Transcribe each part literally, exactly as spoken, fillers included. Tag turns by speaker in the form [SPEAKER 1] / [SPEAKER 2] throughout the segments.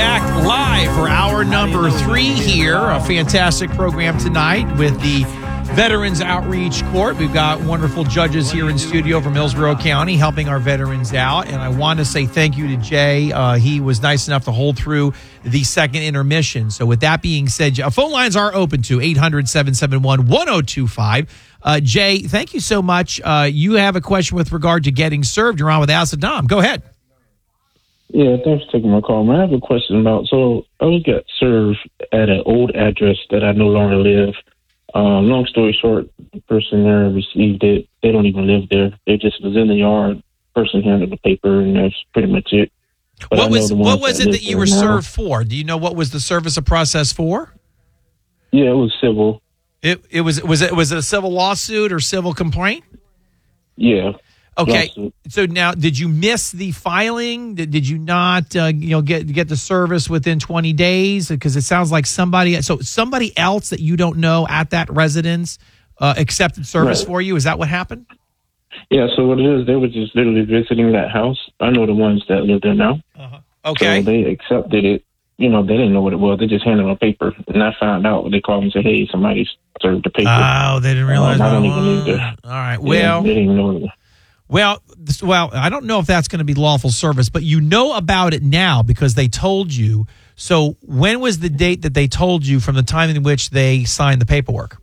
[SPEAKER 1] Back live for hour number three here. A fantastic program tonight with the Veterans Outreach Court. We've got wonderful judges here in studio from Hillsborough County helping our veterans out. And I want to say thank you to Jay. Uh, he was nice enough to hold through the second intermission. So with that being said, phone lines are open to eight hundred, seven seven one, one oh two five. Uh, Jay, thank you so much. Uh, you have a question with regard to getting served. You're on with Ask Dom. Go ahead.
[SPEAKER 2] Yeah, thanks for taking my call. Man, I have a question about, so I was got served at an old address that I no longer live. Um, long story short, the person there received it. They don't even live there. They just was in the yard. Person handled the paper, and that's pretty much it. But
[SPEAKER 1] what was what was
[SPEAKER 2] that
[SPEAKER 1] it that you were
[SPEAKER 2] now,
[SPEAKER 1] served for? Do you know what was the service of process for?
[SPEAKER 2] Yeah, it was civil.
[SPEAKER 1] It it was was it was it a civil lawsuit or civil complaint?
[SPEAKER 2] Yeah.
[SPEAKER 1] Okay.
[SPEAKER 2] Lawsuit.
[SPEAKER 1] So now, did you miss the filing? Did, did you not, uh, you know, get get the service within twenty days? Because it sounds like somebody, so somebody else that you don't know at that residence uh, accepted service
[SPEAKER 2] Right.
[SPEAKER 1] for you. Is that what happened?
[SPEAKER 2] Yeah, so what it is, they were just literally visiting that house. I know the ones that live there now.
[SPEAKER 1] Uh-huh. Okay.
[SPEAKER 2] So they accepted it. You know, they didn't know what it was. They just handed them a paper. And I found out. They called and said, hey, somebody served the paper.
[SPEAKER 1] Oh, they didn't realize.
[SPEAKER 2] Um, I don't
[SPEAKER 1] oh,
[SPEAKER 2] even live there.
[SPEAKER 1] All right.
[SPEAKER 2] Yeah,
[SPEAKER 1] Well,
[SPEAKER 2] they didn't even know it.
[SPEAKER 1] Well, this, well, I don't know if that's going to be lawful service, but you know about it now because they told you. So when was the date that they told you from the time in which they signed the paperwork?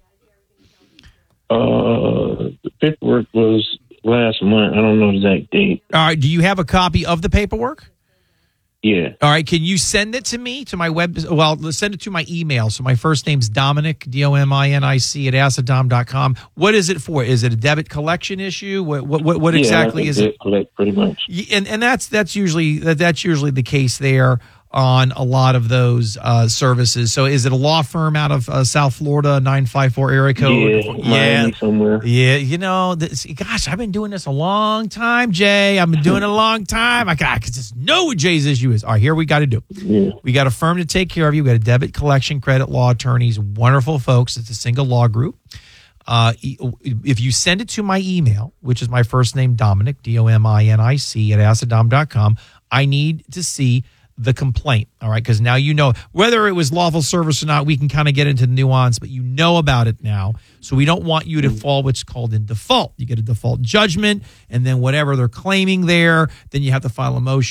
[SPEAKER 2] Uh, the paperwork was last month. I don't know the exact date.
[SPEAKER 1] All right. Do you have a copy of the paperwork?
[SPEAKER 2] Yeah.
[SPEAKER 1] All right. Can you send it to me, to my web? Well, let's send it to my email. So my first name's Dominic, D O M I N I C, at acidom dot com. What is it for? Is it a debit collection issue? What what, what, what
[SPEAKER 2] yeah,
[SPEAKER 1] exactly is it?
[SPEAKER 2] Collect pretty much.
[SPEAKER 1] And and that's that's usually that, that's usually the case there on a lot of those uh, services. So is it a law firm out of uh, South Florida, nine five four area code?
[SPEAKER 2] Yeah, Miami somewhere.
[SPEAKER 1] Yeah, you know, this, gosh, I've been doing this a long time, Jay. I've been doing it a long time. I, I can just know what Jay's issue is. All right, here we got to do.
[SPEAKER 2] Yeah.
[SPEAKER 1] We got a firm to take care of you. We got a debit collection, credit law attorneys, wonderful folks. It's a single law group. Uh, if you send it to my email, which is my first name, Dominic, D O M I N I C, at acidom dot com, I need to see the complaint, all right? Because now you know whether it was lawful service or not. We can kind of get into the nuance, but you know about it now. So we don't want you to fall what's called in default. You get a default judgment, and then whatever they're claiming there, then you have to file a motion.